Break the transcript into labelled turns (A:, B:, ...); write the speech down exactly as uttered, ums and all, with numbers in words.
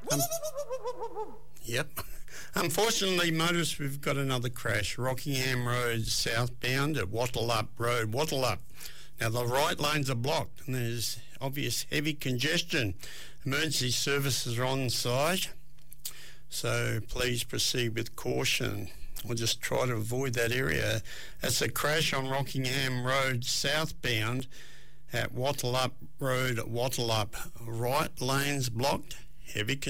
A: Um, yep. Unfortunately, motorists, we've got another crash. Rockingham Road southbound at Wattleup Road, Wattleup. Now, the right lanes are blocked and there's obvious heavy congestion. Emergency services are on site, so please proceed with caution. We'll just try to avoid that area. That's a crash on Rockingham Road southbound at Wattleup Road, Wattleup. Right lanes blocked, heavy congestion.